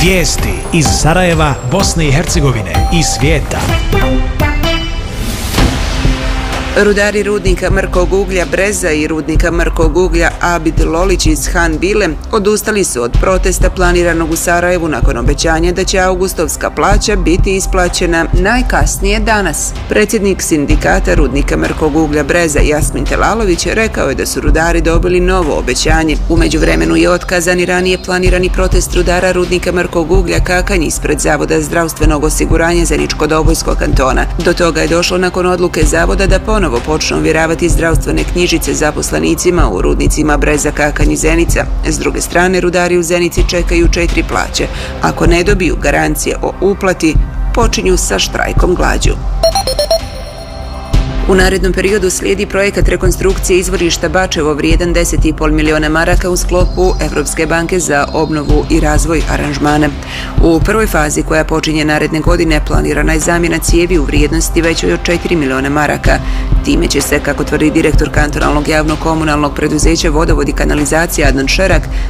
Vijesti iz Sarajeva, Bosne i Hercegovine i svijeta. Rudari rudnika mrkog uglja Breza i rudnika mrkog uglja Abid Lolić iz Han Bile odustali su od protesta planiranog u Sarajevu nakon obećanja da će augustovska plaća biti isplaćena najkasnije danas. Predsjednik sindikata rudnika mrkog uglja Breza Jasmin Telalović rekao je da su rudari dobili novo obećanje. U međuvremenu je otkazan i ranije planirani protest rudara rudnika mrkog uglja Kakanj ispred Zavoda zdravstvenog osiguranja Zeničko-Dobojskog kantona. Do toga je došlo nakon odluke Zavoda da ponovo počnu ovjeravati zdravstvene knjižice zaposlenicima u rudnicima Breza, Kakanj i Zenica. S druge strane, rudari u Zenici čekaju 4 plaće. Ako ne dobiju garancije o uplati, počinju sa štrajkom glađu. U narednom periodu slijedi projekat rekonstrukcije izvorišta Bačevo vrijedan 10,5 miliona maraka u sklopu Evropske banke za obnovu i razvoj aranžmana. U prvoj fazi, koja počinje naredne godine, planirana je zamjena cijevi u vrijednosti većoj od 4 miliona maraka. Time će se, kako tvrdi direktor kantonalnog javno-komunalnog preduzeća Vodovod i kanalizacija Adnan Šerak,